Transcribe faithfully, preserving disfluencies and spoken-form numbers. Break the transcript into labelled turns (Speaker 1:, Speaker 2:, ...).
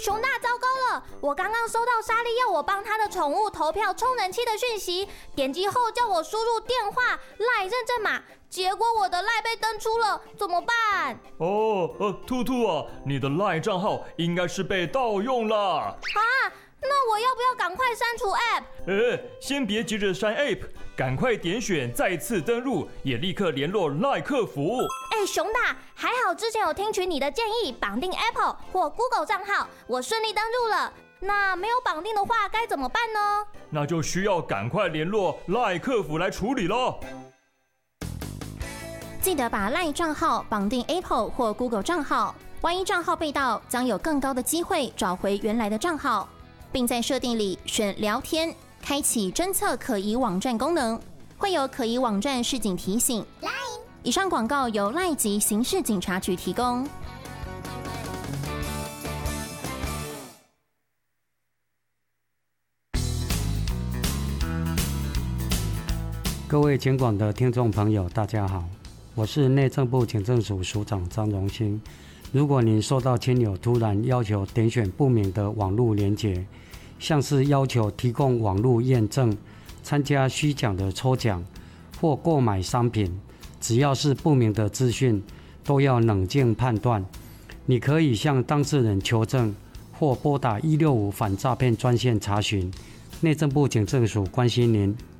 Speaker 1: 熊大，糟糕了！我刚刚收到莎莉要我帮她的宠物投票充人气的讯息，点击后叫我输入电话、赖认证码，结果我的赖被登出了，怎么办？
Speaker 2: 哦，呃，兔兔啊，你的赖账号应该是被盗用了。
Speaker 1: 啊，那我要不要赶快删除 App？
Speaker 2: 呃，先别急着删 App， 赶快点选再次登录，也立刻联络赖客服。
Speaker 1: 哎，熊大，还好之前有听取你的建议，绑定 Apple 或 Google 账号，我顺利登入了。那没有绑定的话该怎么办呢？
Speaker 2: 那就需要赶快联络赖客服来处理咯。
Speaker 3: 记得把赖账号绑定 Apple 或 Google 账号，万一账号被盗，将有更高的机会找回原来的账号，并在设定里选聊天，开启侦测可疑网站功能，会有可疑网站示警提醒。以上广告由赖及刑事警察局提供。
Speaker 4: 各位警广的听众朋友，大家好，我是内政部警政署署长张荣兴。如果您收到亲友突然要求点选不明的网络连结，像是要求提供网络验证、参加虚假的抽奖或购买商品，只要是不明的资讯，都要冷静判断。你可以向当事人求证，或拨打一六五反诈骗专线查询。内政部警政署关心您。